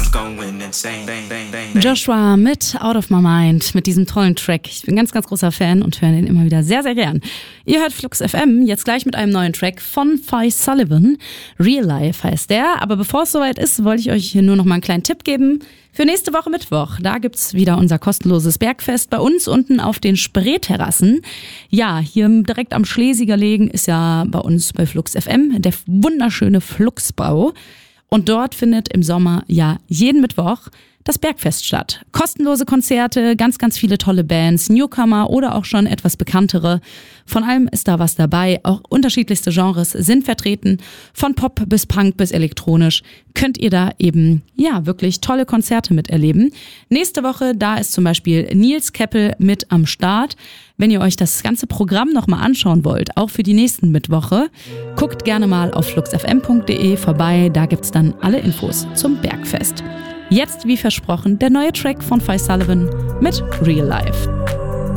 Joshua mit Out of My Mind, mit diesem tollen Track. Ich bin ganz, ganz großer Fan und höre den immer wieder sehr, sehr gern. Ihr hört Flux FM, jetzt gleich mit einem neuen Track von Phi Sullivan. Real Life heißt der. Aber bevor es soweit ist, wollte ich euch hier nur noch mal einen kleinen Tipp geben. Für nächste Woche Mittwoch, da gibt's wieder unser kostenloses Bergfest bei uns unten auf den Spreeterrassen. Ja, hier direkt am Schlesiger Legen ist ja bei uns bei Flux FM der wunderschöne Fluxbau. Und dort findet im Sommer ja jeden Mittwoch das Bergfest statt. Kostenlose Konzerte, ganz, ganz viele tolle Bands, Newcomer oder auch schon etwas bekanntere. Von allem ist da was dabei. Auch unterschiedlichste Genres sind vertreten. Von Pop bis Punk bis elektronisch könnt ihr da eben, ja, wirklich tolle Konzerte miterleben. Nächste Woche, da ist zum Beispiel Nils Keppel mit am Start. Wenn ihr euch das ganze Programm nochmal anschauen wollt, auch für die nächsten Mittwoche, guckt gerne mal auf fluxfm.de vorbei. Da gibt's dann alle Infos zum Bergfest. Jetzt, wie versprochen, der neue Track von Phi Sullivan mit Real Life.